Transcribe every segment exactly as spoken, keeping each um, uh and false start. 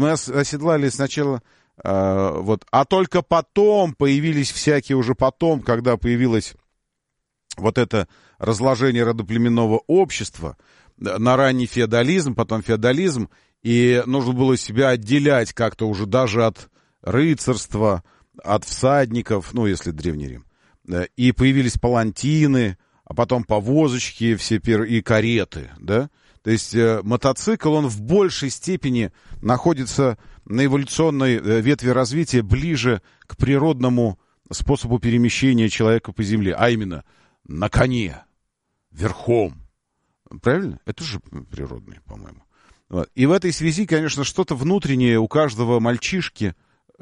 мы оседлали сначала, э, вот, а только потом появились всякие уже потом, когда появилось вот это разложение родоплеменного общества, на ранний феодализм, потом феодализм, и нужно было себя отделять как-то уже даже от рыцарства, от всадников, ну, если Древний Рим. И появились палантины, а потом повозочки все пер... и кареты, да? То есть э, мотоцикл, он в большей степени находится на эволюционной э, ветви развития ближе к природному способу перемещения человека по земле, а именно на коне, верхом. Правильно? Это же природный, по-моему. Вот. И в этой связи, конечно, что-то внутреннее у каждого мальчишки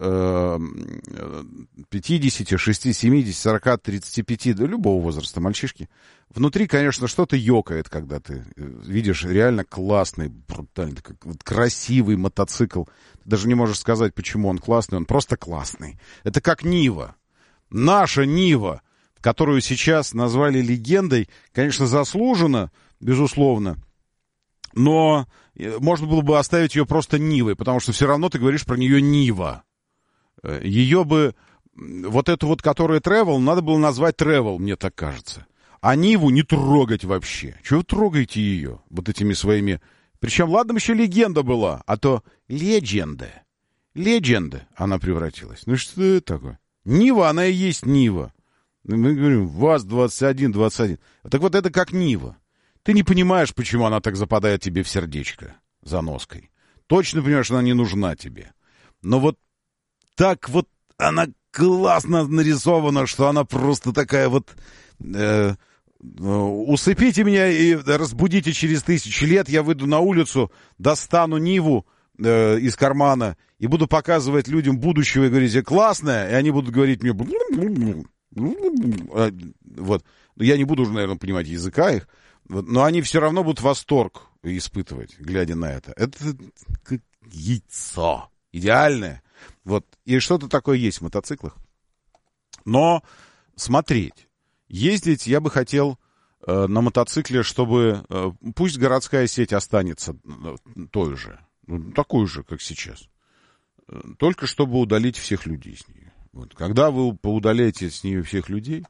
пятьдесят, шестьдесят, семьдесят, сорок, тридцать пять, да, любого возраста мальчишки, внутри, конечно, что-то ёкает, когда ты видишь реально классный, брутальный, как, вот, красивый мотоцикл. Ты даже не можешь сказать, почему он классный, он просто классный. Это как Нива. Наша Нива, которую сейчас назвали легендой, конечно, заслуженно, безусловно, но можно было бы оставить ее просто Нивой, потому что все равно ты говоришь про нее Нива. Ее бы, вот эту вот, которая Travel, надо было назвать Travel, мне так кажется. А Ниву не трогать вообще. Чего вы трогаете ее вот этими своими... Причем, ладно, еще легенда была, а то легенда. Легенда она превратилась. Ну что это такое? Нива, она и есть Нива. Мы говорим, ВАЗ двадцать один, двадцать один. Так вот это как Нива. Ты не понимаешь, почему она так западает тебе в сердечко заноской. Точно понимаешь, что она не нужна тебе. Но вот так вот она классно нарисована, что она просто такая вот... Э, усыпите меня и разбудите через тысячи лет, я выйду на улицу, достану Ниву э, из кармана и буду показывать людям будущего и говорить, классная, и они будут говорить мне... Вот. Я не буду уже, наверное, понимать языка их, но они все равно будут восторг испытывать, глядя на это. Это как яйцо. Идеальное. Вот. И что-то такое есть в мотоциклах. Но смотреть, ездить я бы хотел э, на мотоцикле, чтобы... Э, пусть городская сеть останется э, той же. Ну, такой же, как сейчас. Э, только чтобы удалить всех людей с нее. Вот. Когда вы поудаляете с нее всех людей...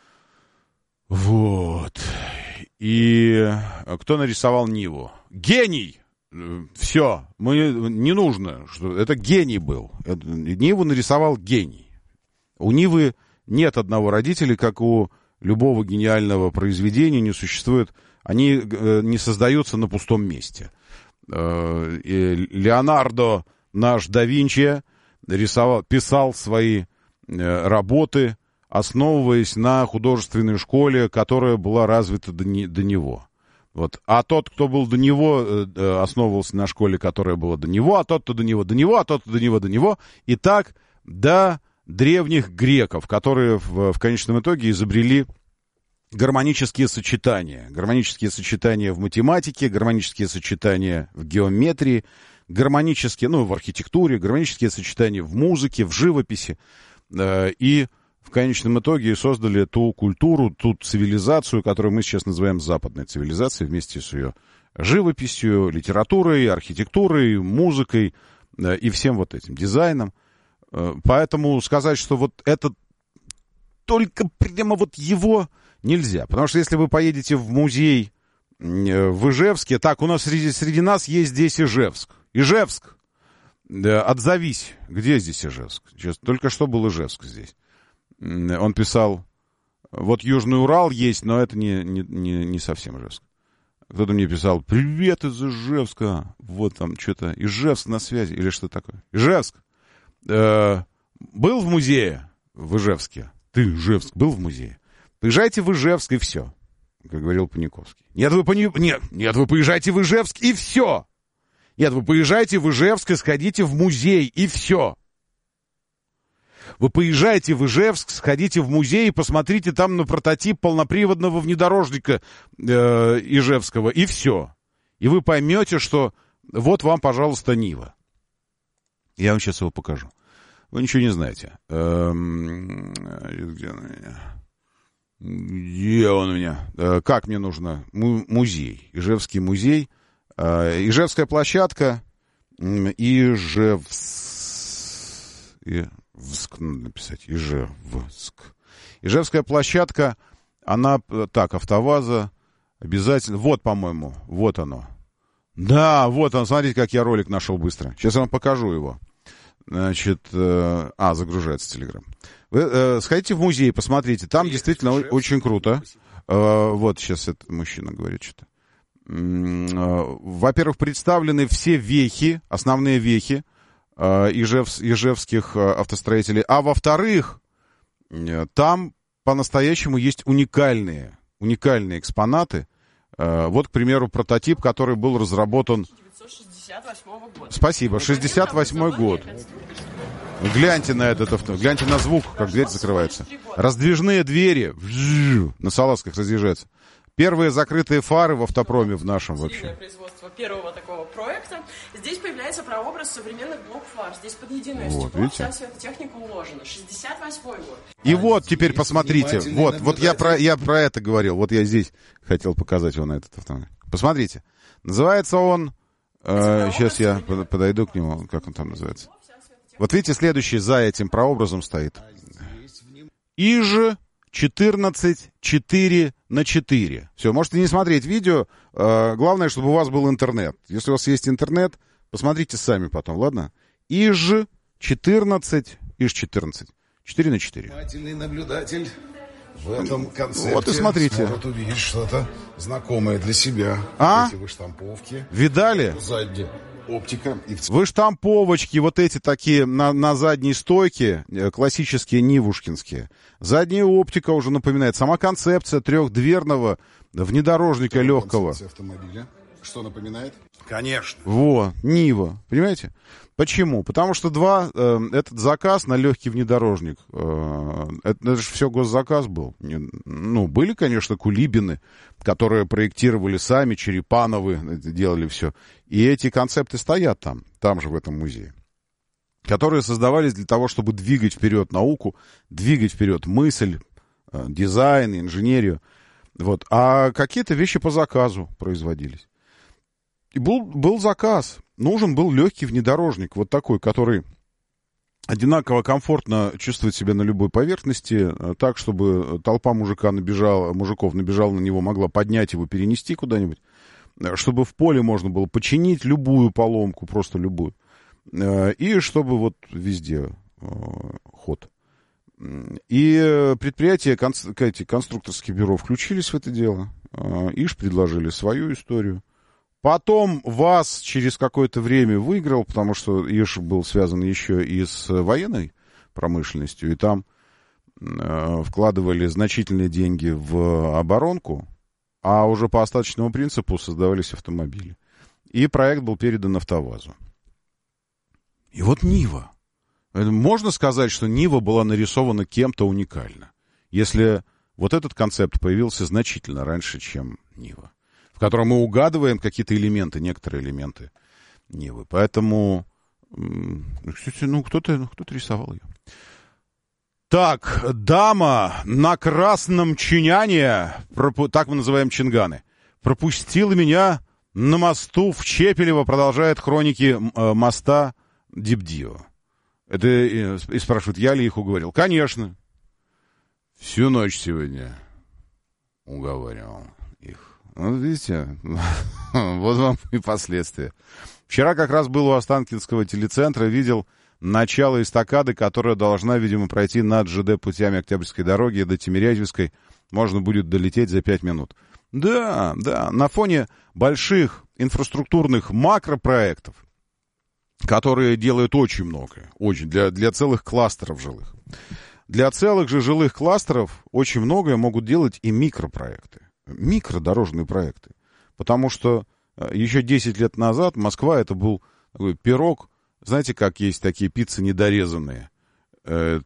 Вот. И кто нарисовал Ниву? Гений! Все, мы, не нужно, что это гений был. Это, Ниву нарисовал гений. У Нивы нет одного родителя, как у любого гениального произведения не существует. Они э, не создаются на пустом месте. Э, Леонардо, наш да Винчи, рисовал, писал свои э, работы, основываясь на художественной школе, которая была развита до, не, до него. Вот. А тот, кто был до него, э, основывался на школе, которая была до него, а тот, кто до него, до него, а тот, кто до него, до него. И так до древних греков, которые в, в конечном итоге изобрели гармонические сочетания. Гармонические сочетания в математике, гармонические сочетания в геометрии, гармонические, ну, в архитектуре, гармонические сочетания в музыке, в живописи. Э, и в конечном итоге создали ту культуру, ту цивилизацию, которую мы сейчас называем западной цивилизацией, вместе с ее живописью, литературой, архитектурой, музыкой э, и всем вот этим дизайном. Э, поэтому сказать, что вот это только прямо вот его нельзя. Потому что если вы поедете в музей э, в Ижевске, так, у нас среди, среди нас есть здесь Ижевск. Ижевск! Э, отзовись. Где здесь Ижевск? Сейчас, только что был Ижевск здесь. Он писал, вот Южный Урал есть, но это не, не, не, не совсем Ижевск. Кто-то мне писал, привет из Ижевска. Вот там что-то, Ижевск на связи, или что такое. Ижевск. Э, был в музее в Ижевске? Ты, Ижевск, был в музее? Поезжайте в Ижевск, и все, как говорил Паниковский. Нет, вы, пони... нет, нет, вы поезжайте в Ижевск, и все. Нет, вы поезжайте в Ижевск и сходите в музей, и все. Вы поезжайте в Ижевск, сходите в музей и посмотрите там на прототип полноприводного внедорожника э, Ижевского, и все. И вы поймете, что вот вам, пожалуйста, Нива. Я вам сейчас его покажу. Вы ничего не знаете. Эм, где он у меня? Где он у меня? Э, как мне нужно? Му- музей. Ижевский музей. Э, Ижевская площадка. Ижевск. Ижевск, надо написать. Ижевск. Ижевская площадка, она, так, АвтоВАЗа, обязательно. Вот, по-моему, вот оно. Да, вот он, смотрите, как я ролик нашел быстро. Сейчас я вам покажу его. Значит, э, а, загружается Телеграм. Вы э, сходите в музей, посмотрите, там Приехать действительно очень круто. Э, вот сейчас этот мужчина говорит что-то. Э, во-первых, представлены все вехи, основные вехи э, ижевс, ижевских э, автостроителей. А во-вторых, э, там по-настоящему есть уникальные, уникальные экспонаты. Э, вот, к примеру, прототип, который был разработан... шестьдесят восьмого года. Спасибо, шестьдесят восьмой год. Гляньте на этот авто, гляньте на звук, как дверь закрывается. Раздвижные двери, на салазках разъезжаются. Первые закрытые фары в автопроме в нашем вообще. Производство первого такого проекта. Здесь появляется прообраз современных блок-фар. Здесь под единую вот, стекло видите? вся светотехника уложена. шестьдесят восьмой год. И вот теперь посмотрите, вот, вот я про, я про это говорил, вот я здесь хотел показать вам этот автомобиль. Посмотрите, называется он, э, сейчас я подойду к нему, как он там называется. Вот видите, следующий за этим прообразом стоит. Иж четырнадцать четыре на четыре. Все, можете не смотреть видео. Э, главное, чтобы у вас был интернет. Если у вас есть интернет, посмотрите сами потом, ладно? Иж четырнадцать, Иж четырнадцать, четыре на четыре. Внимательный наблюдатель в этом концепте вот и смотрите. может увидеть что-то знакомое для себя. А? Эти выштамповки. Видали? Сзади оптика. И в... Выштамповочки вот эти такие на, на задней стойке, классические нивушкинские. Задняя оптика уже напоминает. Сама концепция трехдверного внедорожника легкого. Автомобиля. Что напоминает? Конечно. Во, Нива. Понимаете? Почему? Потому что два, э, этот заказ на легкий внедорожник, э, это, это же все госзаказ был. Ну, были, конечно, Кулибины, которые проектировали сами, Черепановы делали все. И эти концепты стоят там, там же в этом музее, которые создавались для того, чтобы двигать вперед науку, двигать вперед мысль, э, дизайн, инженерию. Вот. А какие-то вещи по заказу производились. И был, был заказ. Нужен был легкий внедорожник, вот такой, который одинаково комфортно чувствует себя на любой поверхности, так, чтобы толпа мужика набежала, мужиков набежала на него, могла поднять его, перенести куда-нибудь, чтобы в поле можно было починить любую поломку, просто любую, и чтобы вот везде ход. И предприятия, эти конструкторские бюро включились в это дело, ИЖ предложили свою историю. Потом ВАЗ через какое-то время выиграл, потому что ИЖ был связан еще и с военной промышленностью, и там э, вкладывали значительные деньги в оборонку, а уже по остаточному принципу создавались автомобили. И проект был передан АвтоВАЗу. И вот Нива. Можно сказать, что Нива была нарисована кем-то уникально, если вот этот концепт появился значительно раньше, чем Нива, в котором мы угадываем какие-то элементы, некоторые элементы Нивы. Поэтому, кстати, ну, кто-то, кто-то рисовал ее. Так, дама на красном чиняне, так мы называем чинганы, пропустила меня на мосту в Чепелево, продолжает хроники моста Дибдио. Это и спрашивают, я ли их уговорил? Конечно. Всю ночь сегодня уговаривал их. Вот видите, вот вам и последствия. Вчера как раз был у Останкинского телецентра, видел начало эстакады, которая должна, видимо, пройти над ЖД путями Октябрьской дороги до Тимирязевской. Можно будет долететь за пять минут. Да, да, на фоне больших инфраструктурных макропроектов, которые делают очень многое, очень, для, для целых кластеров жилых. Для целых же жилых кластеров очень многое могут делать и микропроекты. Микродорожные проекты. Потому что еще десять лет назад Москва это был такой пирог. Знаете, как есть такие пиццы недорезанные? Ты,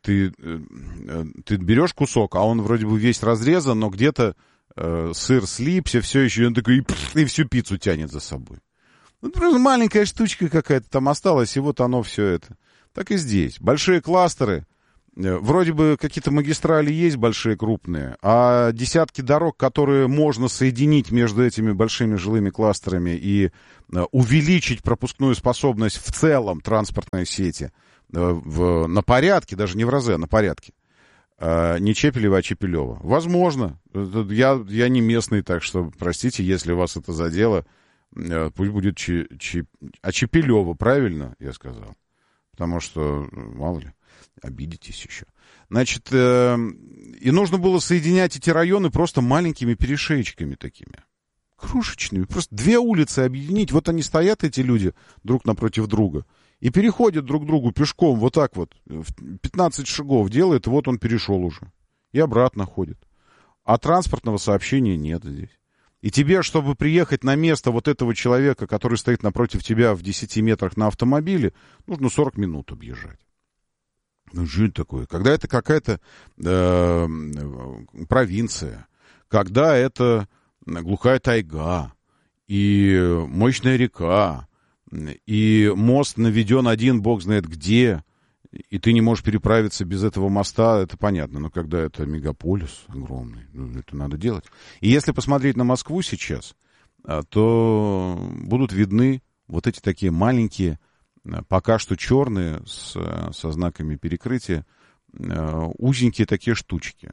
ты берешь кусок, а он вроде бы весь разрезан, но где-то сыр слипся, все еще, и он такой, и всю пиццу тянет за собой. Ну, просто маленькая штучка какая-то там осталась, и вот оно все это. Так и здесь. Большие кластеры, Вроде бы какие-то магистрали есть большие, крупные, а десятки дорог, которые можно соединить между этими большими жилыми кластерами и увеличить пропускную способность в целом транспортной сети в, на порядке, даже не в разы, а на порядке. Не Чепелева, а Чепелева. Возможно. Я, я не местный, так что, простите, если вас это задело, пусть будет Че, Че, а Чепелева, правильно я сказал? Потому что, мало ли, обидитесь еще. Значит, э, и нужно было соединять эти районы просто маленькими перешеечками такими. Крошечными. Просто две улицы объединить. Вот они стоят, эти люди, друг напротив друга, и переходят друг к другу пешком вот так вот. пятнадцать шагов делает, и вот он перешел уже. И обратно ходит. А транспортного сообщения нет здесь. И тебе, чтобы приехать на место вот этого человека, который стоит напротив тебя в десяти метрах на автомобиле, нужно сорок минут объезжать. Ну, что это такое? Когда это какая-то э, провинция, когда это глухая тайга, и мощная река, и мост наведен один, бог знает где, и ты не можешь переправиться без этого моста, это понятно. Но когда это мегаполис огромный, ну, это надо делать. И если посмотреть на Москву сейчас, то будут видны вот эти такие маленькие, пока что черные, с, со знаками перекрытия, узенькие такие штучки.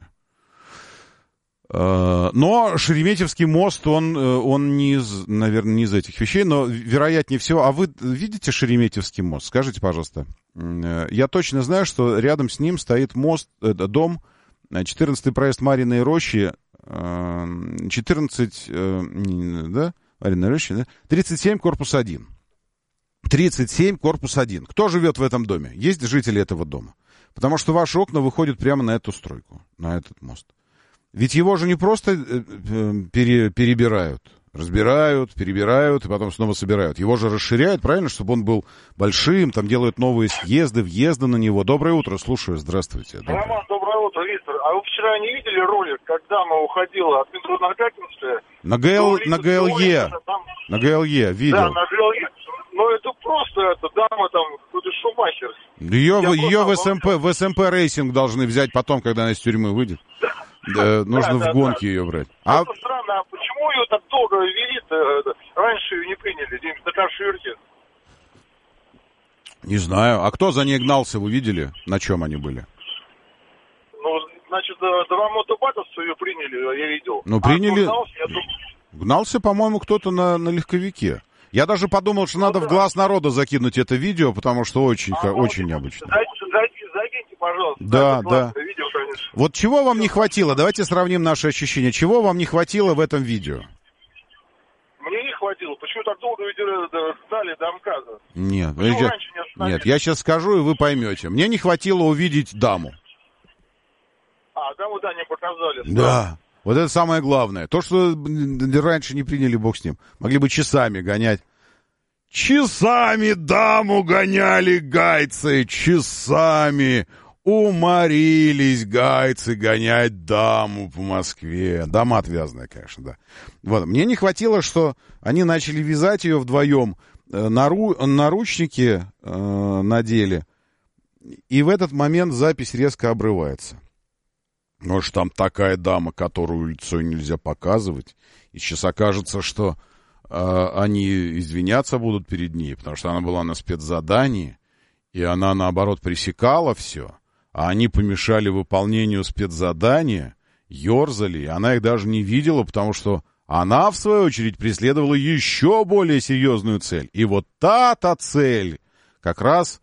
Но Шереметьевский мост, он, он не из, наверное, не из этих вещей, но вероятнее всего... А вы видите Шереметьевский мост? Скажите, пожалуйста. Я точно знаю, что рядом с ним стоит мост, дом, четырнадцатый проезд Марьиной рощи, четырнадцать, да, Марьиной рощи, да? тридцать семь, корпус один. тридцать семь, корпус один. Кто живет в этом доме? Есть жители этого дома? Потому что ваши окна выходят прямо на эту стройку, на этот мост. Ведь его же не просто пере, перебирают, разбирают, перебирают и потом снова собирают. Его же расширяют, правильно, чтобы он был большим, там делают новые съезды, въезды на него. Доброе утро, слушаю, здравствуйте. Доброе. Роман, доброе утро, Виктор. А вы вчера не видели ролик, как дама уходила от метро Нагатинская? На ГЛ, на ГЛЕ, там... на ГЛЕ, видел. Да, на ГЛЕ. Ну, это просто, это дама там, какой-то Шумахер. Ее, ее в СМП, в СМП рейсинг должны взять потом, когда она из тюрьмы выйдет. Да, нужно да, в гонке да, ее брать. А... Это странно, а почему ее так долго вели-то? Раньше ее не приняли, где-нибудь на Каширке. Не знаю. А кто за ней гнался, вы видели? На чем они были? Ну, значит, два мотобатовца ее приняли, я видел. Ну, приняли... А гнался, я думаю... гнался, по-моему, кто-то на, на легковике. Я даже подумал, что ну, надо да. в глаз народа закинуть это видео, потому что очень, а, очень ну, необычно. Закиньте, пожалуйста. Да, да. Видео, вот чего вам не хватило? Давайте сравним наши ощущения. Чего вам не хватило в этом видео? Мне не хватило. Почему так долго ждали до МКАДа? Нет, я, не нет, я сейчас скажу, и вы поймете. Мне не хватило увидеть даму. А, даму, да, не показали. Да. да. Вот это самое главное. То, что раньше не приняли, бог с ним. Могли бы часами гонять. Часами даму гоняли гайцы, часами. Уморились гайцы гонять даму по Москве. Дама отвязная, конечно, да. Вот. Мне не хватило, что они начали вязать ее вдвоем, нару... наручники э, надели, и в этот момент запись резко обрывается. Может, там такая дама, которую лицо нельзя показывать, и сейчас окажется, что э, они извиняться будут перед ней, потому что она была на спецзадании, и она, наоборот, пресекала все, а они помешали выполнению спецзадания, ерзали, и она их даже не видела, потому что она, в свою очередь, преследовала еще более серьезную цель. И вот та-то цель как раз,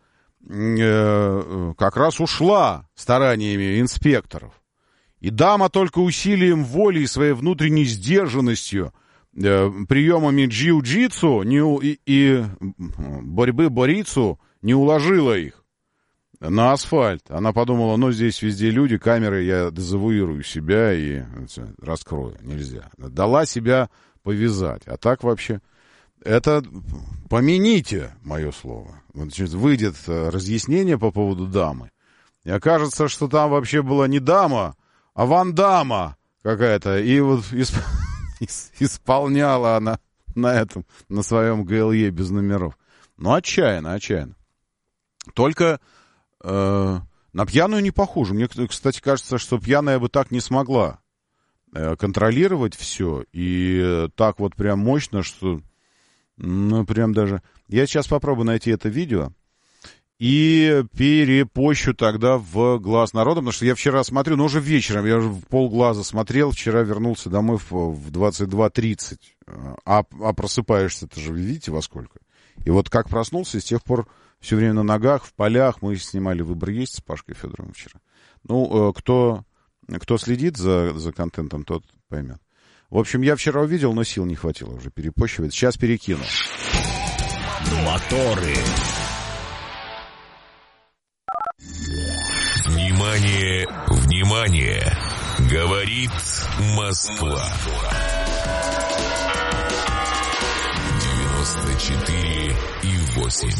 э, как раз ушла стараниями инспекторов. И дама только усилием воли и своей внутренней сдержанностью, э, приемами джиу-джитсу не, и, и борьбы борицу не уложила их на асфальт. Она подумала, ну, здесь везде люди, камеры, я дезавуирую себя и раскрою. Нельзя. Дала себя повязать. А так вообще... Это помяните мое слово. Значит, выйдет разъяснение по поводу дамы. И окажется, что там вообще была не дама, а вандама какая-то. И вот исп... исполняла она на этом, на своем ГЛЕ без номеров. Ну, отчаянно, отчаянно. Только... Э, На пьяную не похоже. Мне, кстати, кажется, что пьяная бы так не смогла контролировать все. И так вот прям мощно, что... Ну, прям даже... Я сейчас попробую найти это видео и перепощу тогда в глаз народа, потому что я вчера смотрю, но уже вечером, я уже в полглаза смотрел, вчера вернулся домой в, в двадцать два тридцать. А, а просыпаешься-то же, видите, во сколько? И вот как проснулся, и с тех пор все время на ногах, в полях. Мы снимали «Выбор есть» с Пашкой Федоровым вчера. Ну, кто, кто следит за, за контентом, тот поймет. В общем, я вчера увидел, но сил не хватило уже перепощивать. Сейчас перекину. Моторы. Внимание, внимание! Говорит Москва. девяносто четыре и восемь.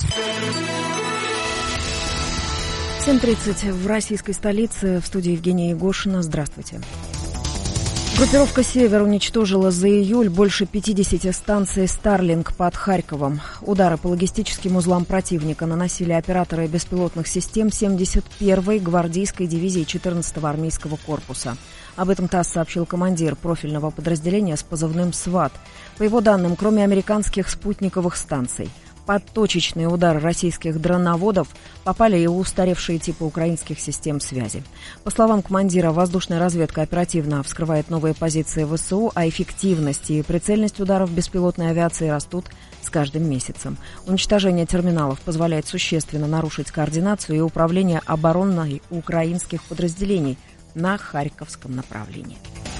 семь тридцать в российской столице. В студии Евгения Егошина. Здравствуйте. Группировка «Север» уничтожила за июль больше пятидесяти станций «Старлинг» под Харьковом. Удары по логистическим узлам противника наносили операторы беспилотных систем семьдесят первой гвардейской дивизии четырнадцатого армейского корпуса. Об этом ТАСС сообщил командир профильного подразделения с позывным «СВАТ». По его данным, кроме американских спутниковых станций, под точечные удары российских дроноводов попали и устаревшие типы украинских систем связи. По словам командира, воздушная разведка оперативно вскрывает новые позиции ВСУ, а эффективность и прицельность ударов беспилотной авиации растут с каждым месяцем. Уничтожение терминалов позволяет существенно нарушить координацию и управление обороной украинских подразделений на Харьковском направлении.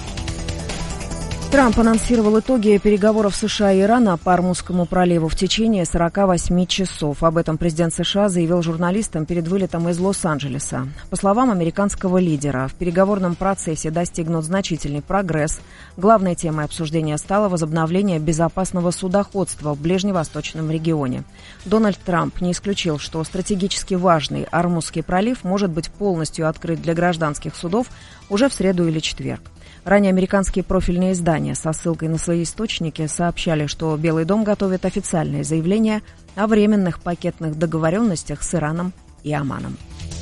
Трамп анонсировал итоги переговоров США и Ирана по Ормузскому проливу в течение сорока восьми часов. Об этом президент США заявил журналистам перед вылетом из Лос-Анджелеса. По словам американского лидера, в переговорном процессе достигнут значительный прогресс. Главной темой обсуждения стало возобновление безопасного судоходства в ближневосточном регионе. Дональд Трамп не исключил, что стратегически важный Ормузский пролив может быть полностью открыт для гражданских судов уже в среду или четверг. Ранее американские профильные издания со ссылкой на свои источники сообщали, что Белый дом готовит официальное заявление о временных пакетных договоренностях с Ираном и Оманом.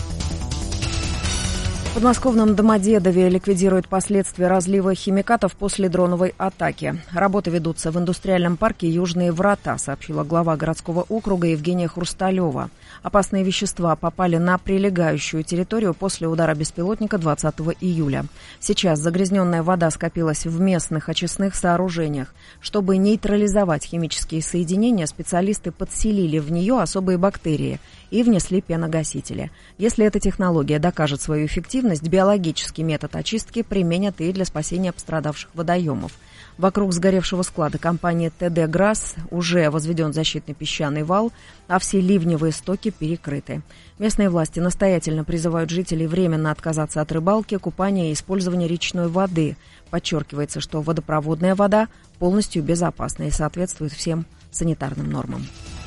В подмосковном Домодедове ликвидируют последствия разлива химикатов после дроновой атаки. Работы ведутся в индустриальном парке «Южные врата», сообщила глава городского округа Евгения Хрусталева. Опасные вещества попали на прилегающую территорию после удара беспилотника двадцатого июля. Сейчас загрязненная вода скопилась в местных очистных сооружениях. Чтобы нейтрализовать химические соединения, специалисты подселили в нее особые бактерии и внесли пеногасители. Если эта технология докажет свою эффективность, биологический метод очистки применят и для спасения пострадавших водоемов. Вокруг сгоревшего склада компании ТД «Грасс» уже возведен защитный песчаный вал, а все ливневые стоки перекрыты. Местные власти настоятельно призывают жителей временно отказаться от рыбалки, купания и использования речной воды. Подчеркивается, что водопроводная вода полностью безопасна и соответствует всем санитарным нормам.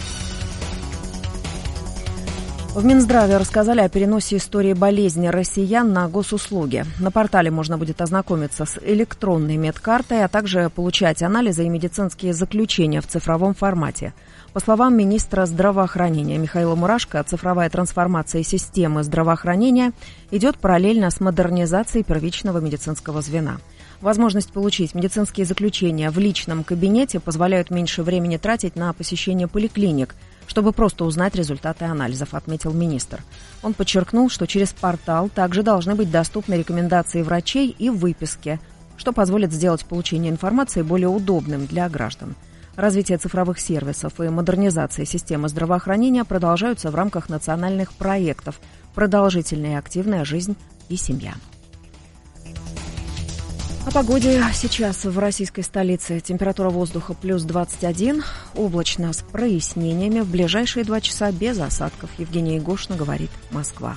В Минздраве рассказали о переносе истории болезни россиян на госуслуги. На портале можно будет ознакомиться с электронной медкартой, а также получать анализы и медицинские заключения в цифровом формате. По словам министра здравоохранения Михаила Мурашко, цифровая трансформация системы здравоохранения идет параллельно с модернизацией первичного медицинского звена. Возможность получить медицинские заключения в личном кабинете позволяет меньше времени тратить на посещение поликлиник, чтобы просто узнать результаты анализов, отметил министр. Он подчеркнул, что через портал также должны быть доступны рекомендации врачей и выписки, что позволит сделать получение информации более удобным для граждан. Развитие цифровых сервисов и модернизация системы здравоохранения продолжаются в рамках национальных проектов «Продолжительная и активная жизнь» и «Семья». О погоде сейчас в российской столице. Температура воздуха плюс двадцать один, облачно с прояснениями. В ближайшие два часа без осадков. Евгения Егошина, говорит Москва.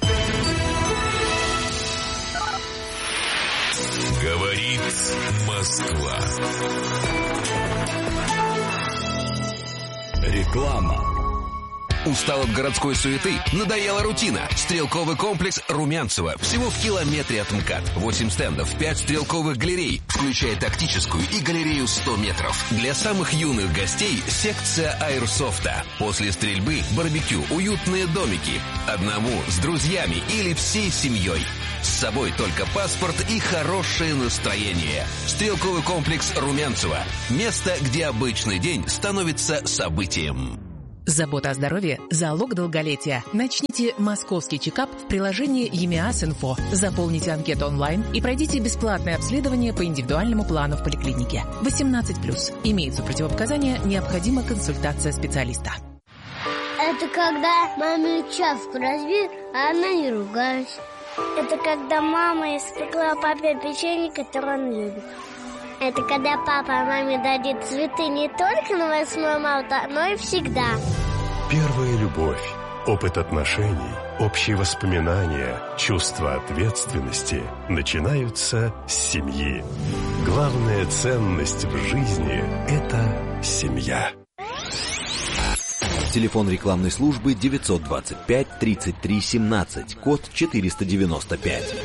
Говорит Москва. Реклама. Устал от городской суеты? Надоела рутина? Стрелковый комплекс Румянцево. Всего в километре от МКАД. восемь стендов, пять стрелковых галерей, включая тактическую и галерею сто метров. Для самых юных гостей секция аэрсофта. После стрельбы барбекю, уютные домики. Одному, с друзьями или всей семьей. С собой только паспорт и хорошее настроение. Стрелковый комплекс Румянцево. Место, где обычный день становится событием. Забота о здоровье – залог долголетия. Начните московский чекап в приложении ЕМИАС-Инфо. Заполните анкету онлайн и пройдите бесплатное обследование по индивидуальному плану в поликлинике. восемнадцать плюс. Имеются противопоказания, необходима консультация специалиста. Это когда маме чашку разбил, а она не ругалась. Это когда мама испекла папе печенье, которое он любит. Это когда папа маме дарит цветы не только на восьмое марта, но и всегда. Первая любовь, опыт отношений, общие воспоминания, чувство ответственности начинаются с семьи. Главная ценность в жизни – это семья. Телефон рекламной службы девятьсот двадцать пять тридцать три семнадцать, код четыреста девяносто пять.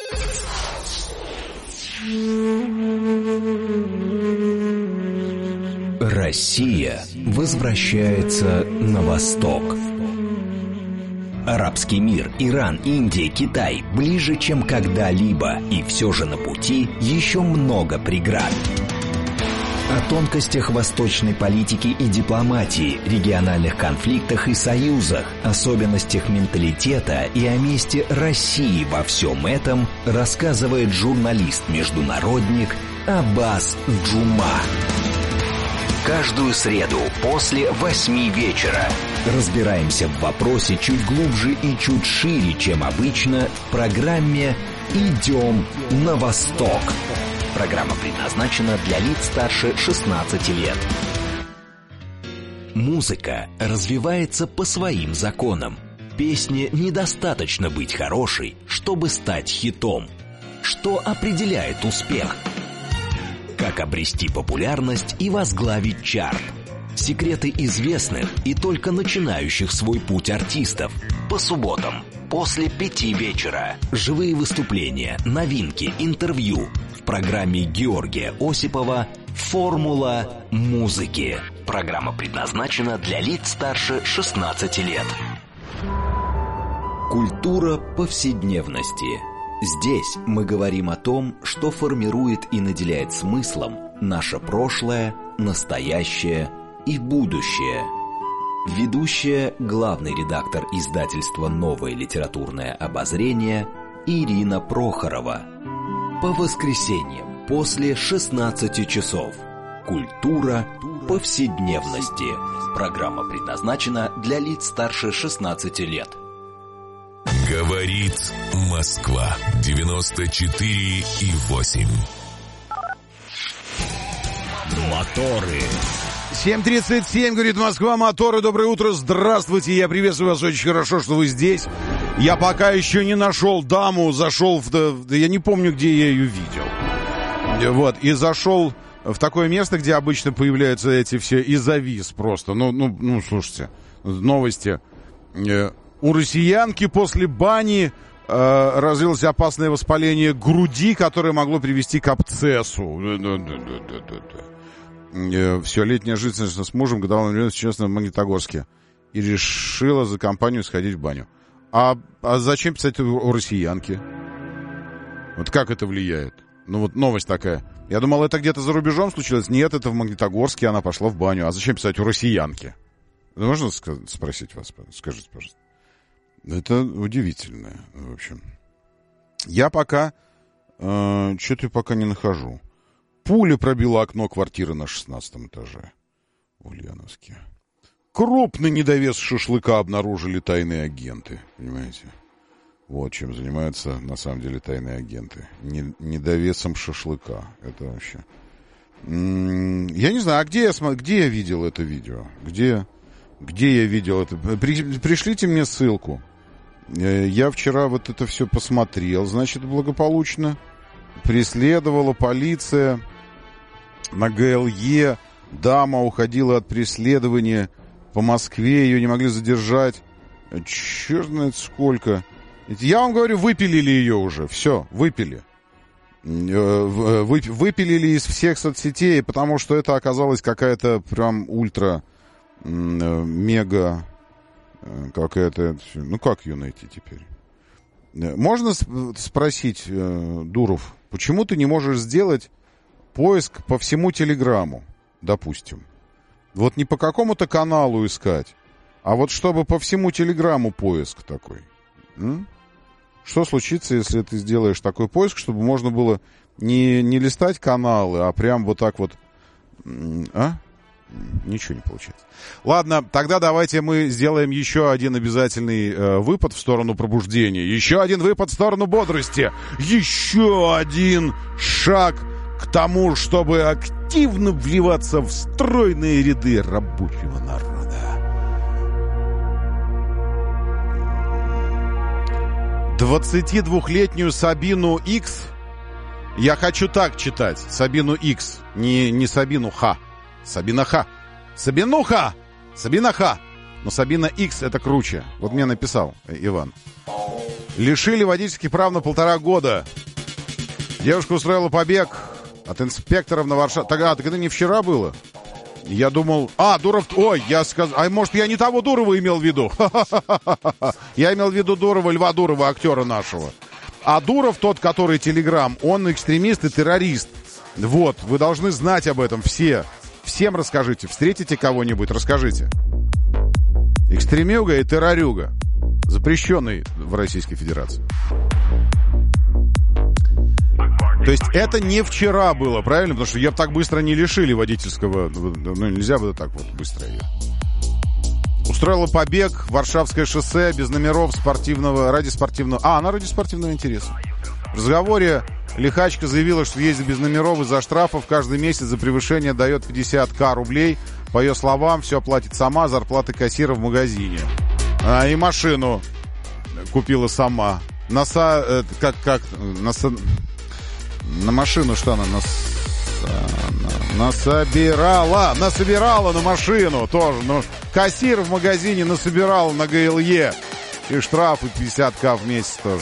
Россия возвращается на восток. Арабский мир, Иран, Индия, Китай ближе, чем когда-либо, и все же на пути еще много преград. О тонкостях восточной политики и дипломатии, региональных конфликтах и союзах, особенностях менталитета и о месте России во всем этом рассказывает журналист-международник Аббас Джума. Каждую среду после восьми вечера разбираемся в вопросе чуть глубже и чуть шире, чем обычно, в программе «Идем на восток». Программа предназначена для лиц старше шестнадцати лет. Музыка развивается по своим законам. Песне недостаточно быть хорошей, чтобы стать хитом. Что определяет успех? Как обрести популярность и возглавить чарт? Секреты известных и только начинающих свой путь артистов. По субботам после пяти вечера. Живые выступления, новинки, интервью. В программе Георгия Осипова «Формула музыки». Программа предназначена для лиц старше шестнадцати лет. Культура повседневности. Здесь мы говорим о том, что формирует и наделяет смыслом наше прошлое, настоящее и будущее. Ведущая, главный редактор издательства «Новое литературное обозрение» Ирина Прохорова. По воскресеньям после шестнадцати часов. Культура повседневности. Программа предназначена для лиц старше шестнадцати лет. Говорит Москва. девяносто четыре и восемь. Моторы. семь тридцать семь, говорит Москва, моторы, доброе утро, здравствуйте, я приветствую вас, очень хорошо, что вы здесь. Я пока еще не нашел даму, зашел в... Да, я не помню, где я ее видел. Вот, и зашел в такое место, где обычно появляются эти все, и завис просто. Ну, ну, ну слушайте, новости. У россиянки после бани э, развилось опасное воспаление груди, которое могло привести к абсцессу. Все, летняя жизнь с мужем, годовалым ребенком, честно, в Магнитогорске. И решила за компанию сходить в баню. А, а зачем писать о россиянке? Вот как это влияет? Ну вот новость такая. Я думал, это где-то за рубежом случилось. Нет, это в Магнитогорске, она пошла в баню. А зачем писать о россиянке? Можно спросить вас? Скажите, пожалуйста. Это удивительно, в общем. Я пока... Э, что-то пока не нахожу. Пуля пробила окно квартиры на шестнадцатом этаже в Ульяновске. Крупный недовес шашлыка обнаружили тайные агенты. Понимаете? Вот чем занимаются на самом деле тайные агенты. Недовесом шашлыка. Это вообще... М-м, я не знаю, а где я, где я видел это видео? Где, где я видел это? При, пришлите мне ссылку. Я вчера вот это все посмотрел. Значит, благополучно. Преследовала полиция. На ГЛЕ дама уходила от преследования по Москве, ее не могли задержать. Черт знает сколько. Я вам говорю, выпилили ее уже. Все, выпили. Выпилили из всех соцсетей, потому что это оказалось какая-то прям ультра мега какая-то... Ну, как ее найти теперь? Можно спросить, Дуров, почему ты не можешь сделать поиск по всему Телеграмму, допустим? Вот не по какому-то каналу искать, а вот чтобы по всему Телеграмму поиск такой. М? Что случится, если ты сделаешь такой поиск, чтобы можно было не, не листать каналы, а прям вот так вот... А? Ничего не получается. Ладно, тогда давайте мы сделаем еще один обязательный э, выпад в сторону пробуждения. Еще один выпад в сторону бодрости. Еще один шаг к тому, чтобы активно вливаться в стройные ряды рабочего народа. двадцатидвухлетнюю Сабину Икс, я хочу так читать, Сабину Икс, не, не Сабину Х. Сабина Х. Сабинуха! Сабина Х. Но Сабина Икс это круче. Вот мне написал Иван. Лишили водительских прав на полтора года. Девушка устроила побег от инспекторов на Варшаве. Так, а, так это не вчера было? Я думал... А, Дуров... Ой, я сказал... А может, я не того Дурова имел в виду? Я имел в виду Дурова, Льва Дурова, актера нашего. А Дуров, тот, который Телеграм, он экстремист и террорист. Вот, вы должны знать об этом все. Всем расскажите. Встретите кого-нибудь, расскажите. Экстремюга и террорюга. Запрещенный в Российской Федерации. То есть это не вчера было, правильно? Потому что ее так быстро не лишили водительского... Ну, нельзя было так вот быстро ее. Устроила побег, Варшавское шоссе, без номеров, спортивного, ради спортивного... А, она ради спортивного интереса. В разговоре лихачка заявила, что ездит без номеров из-за штрафов. Каждый месяц за превышение дает пятьдесят тысяч рублей. По ее словам, все оплатит сама, зарплаты кассира в магазине. А, и машину купила сама. Наса... Э, как... как... Наса... На машину что она? Нас... Насобирала! Насобирала на машину тоже. Ну, кассир в магазине насобирал на ГЛЕ. И штрафы пятьдесят тысяч в месяц тоже.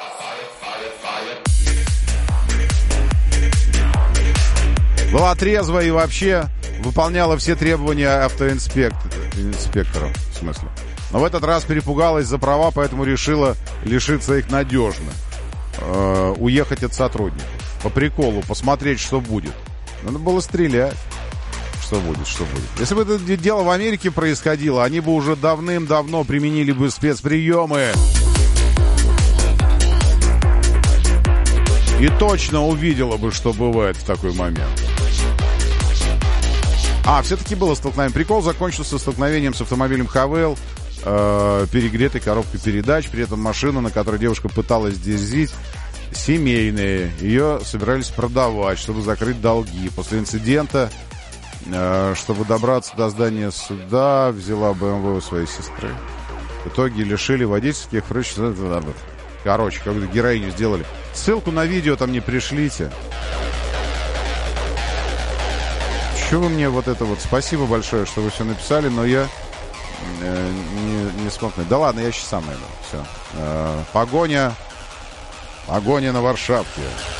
Была трезвая и вообще выполняла все требования автоинспекторов, в смысле. Но в этот раз перепугалась за права, поэтому решила лишиться их надежно. Э, уехать от сотрудников. По приколу, посмотреть, что будет. Надо было стрелять. Что будет, что будет. Если бы это дело в Америке происходило, они бы уже давным-давно применили бы спецприемы. И точно увидела бы, что бывает в такой момент. А, все-таки было столкновение. Прикол закончился столкновением с автомобилем Хавейл, э, перегретой коробкой передач. При этом машина, на которой девушка пыталась дерзить, семейная. Ее собирались продавать, чтобы закрыть долги. После инцидента, э, чтобы добраться до здания суда, взяла БМВ у своей сестры. В итоге лишили водительских. Короче, какую-то героиню сделали. Ссылку на видео там не пришлите. Чего вы мне вот это вот... Спасибо большое, что вы все написали, но я э, не, не смог... Да ладно, я сейчас сам найду. Все. Э, погоня... Погоня на Варшавке.